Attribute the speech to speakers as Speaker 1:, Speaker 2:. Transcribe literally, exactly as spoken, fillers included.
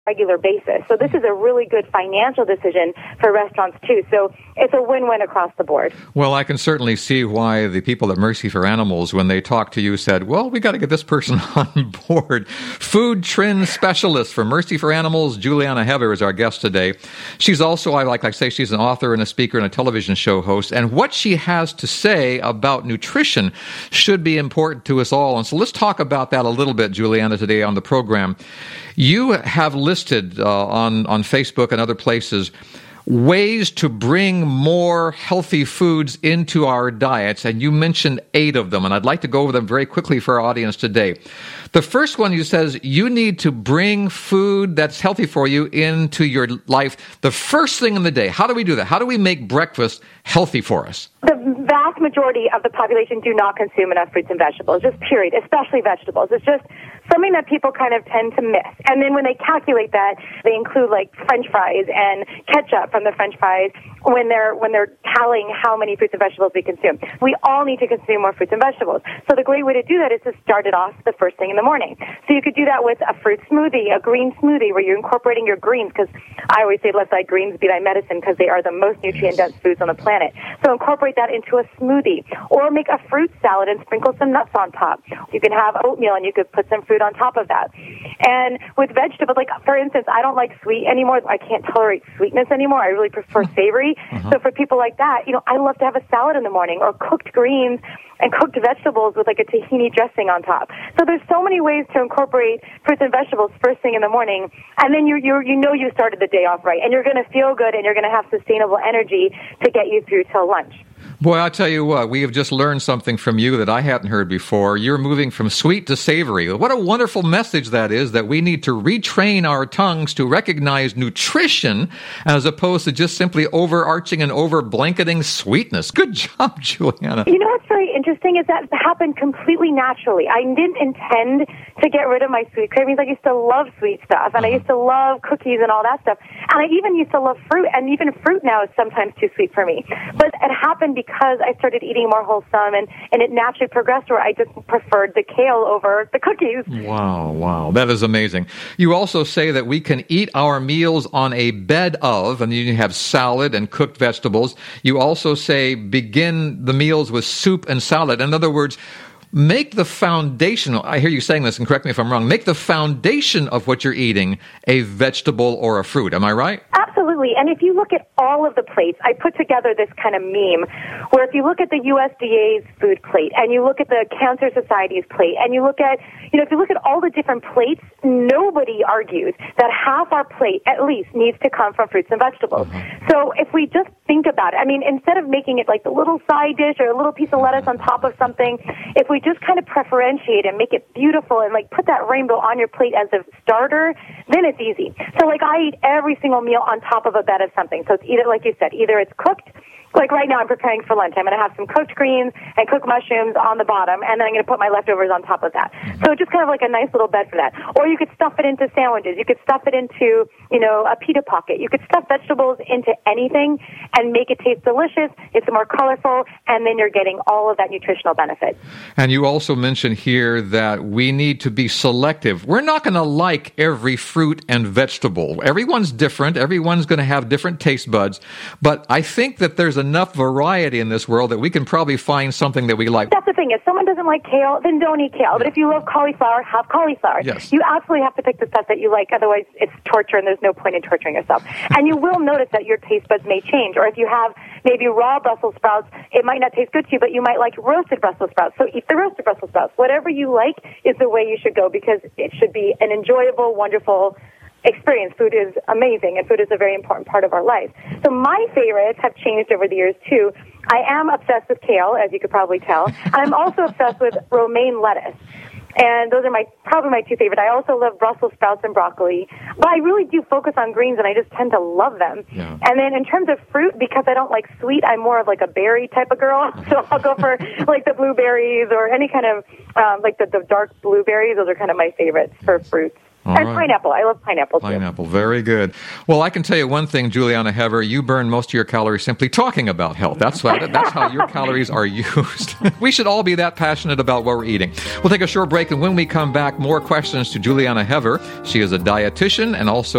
Speaker 1: regular basis. So this is a really good financial decision for restaurants too. So it's a win-win across the board.
Speaker 2: Well, I can certainly see why the people at Mercy for Animals, when they talked to you, said, well, we got to get this person on board. Food trend specialist for Mercy for Animals, Juliana Hever, is our guest today. She's also, I like I say, she's an author and a speaker and a television show host. And what she has to say about nutrition should be important to us all. And so let's talk about that a little bit, Juliana, today on the program. You have listed uh, on, on Facebook and other places ways to bring more healthy foods into our diets, and you mentioned eight of them, and I'd like to go over them very quickly for our audience today. The first one, you says you need to bring food that's healthy for you into your life the first thing in the day. How do we do that? How do we make breakfast healthy for us?
Speaker 1: The vast majority of the population do not consume enough fruits and vegetables, just period, especially vegetables. It's just something that people kind of tend to miss. And then when they calculate that, they include like French fries and ketchup from the French fries when they're when they're tallying how many fruits and vegetables we consume. We all need to consume more fruits and vegetables. So the great way to do that is to start it off the first thing in the morning. So you could do that with a fruit smoothie, a green smoothie, where you're incorporating your greens, because I always say let thy greens be thy medicine, because they are the most nutrient-dense foods on the planet. So incorporate that into a smoothie, or make a fruit salad and sprinkle some nuts on top. You can have oatmeal and you could put some fruit on top of that. And with vegetables, like for instance, I don't like sweet anymore. I can't tolerate sweetness anymore. I really prefer savory. Uh-huh. So for people like that, you know, I love to have a salad in the morning, or cooked greens and cooked vegetables with like a tahini dressing on top. So there's so many ways to incorporate fruits and vegetables first thing in the morning, and then you you you know you started the day off right, and you're going to feel good, and you're going to have sustainable energy to get you through till lunch.
Speaker 2: Boy, I'll tell you what, we have just learned something from you that I hadn't heard before. You're moving from sweet to savory. What a wonderful message that is, that we need to retrain our tongues to recognize nutrition as opposed to just simply overarching and over-blanketing sweetness. Good job, Juliana.
Speaker 1: You know what's very interesting is that it happened completely naturally. I didn't intend to get rid of my sweet cravings. I used to love sweet stuff, and uh-huh. I used to love cookies and all that stuff. And I even used to love fruit, and even fruit now is sometimes too sweet for me. But it happened because because I started eating more wholesome, and, and it naturally progressed where I just preferred the kale over the cookies.
Speaker 2: Wow, wow. That is amazing. You also say that we can eat our meals on a bed of, and you have salad and cooked vegetables. You also say begin the meals with soup and salad. In other words, make the foundation, I hear you saying this, and correct me if I'm wrong, make the foundation of what you're eating a vegetable or a fruit. Am I right?
Speaker 1: Absolutely. And if you look at all of the plates, I put together this kind of meme where if you look at the U S D A's food plate, and you look at the Cancer Society's plate, and you look at, you know, if you look at all the different plates, nobody argues that half our plate at least needs to come from fruits and vegetables. Mm-hmm. So if we just think about it, I mean, instead of making it like the little side dish or a little piece of lettuce on top of something, if we just kind of preferentiate and make it beautiful and like put that rainbow on your plate as a starter, then it's easy. So like I eat every single meal on top of a bed of something. So it's either, like you said, either it's cooked, like right now I'm preparing for lunch. I'm going to have some cooked greens and cooked mushrooms on the bottom, and then I'm going to put my leftovers on top of that. So just kind of like a nice little bed for that. Or you could stuff it into sandwiches. You could stuff it into, you know, a pita pocket. You could stuff vegetables into anything and make it taste delicious. It's more colorful, and then you're getting all of that nutritional benefit. And
Speaker 2: you also mentioned here that we need to be selective. We're not going to like every fruit and vegetable. Everyone's different. Everyone's going to have different taste buds. But I think that there's enough variety in this world that we can probably find something that we like.
Speaker 1: That's the thing. If someone doesn't like kale, then don't eat kale. But if you love cauliflower, have cauliflower.
Speaker 2: Yes.
Speaker 1: You absolutely have to pick the stuff that you like. Otherwise, it's torture, and there's no point in torturing yourself. And you will notice that your taste buds may change. Or if you have maybe raw Brussels sprouts, it might not taste good to you, but you might like roasted Brussels sprouts. So eat the roasted Brussels sprouts. Whatever you like is the way you should go, because it should be an enjoyable, wonderful experience. Food is amazing, and food is a very important part of our life. So my favorites have changed over the years too. I am obsessed with kale, as you could probably tell. I'm also obsessed with romaine lettuce. And those are my probably my two favorite. I also love Brussels sprouts and broccoli. But I really do focus on greens, and I just tend to love them. Yeah. And then in terms of fruit, because I don't like sweet, I'm more of like a berry type of girl. So I'll go for like the blueberries or any kind of, um, like the, the dark blueberries. Those are kind of my favorites for fruits. All and right. Pineapple. I love pineapple, too.
Speaker 2: Pineapple. Very good. Well, I can tell you one thing, Juliana Hever. You burn most of your calories simply talking about health. That's why, that's how your calories are used. We should all be that passionate about what we're eating. We'll take a short break, and when we come back, more questions to Juliana Hever. She is a dietitian and also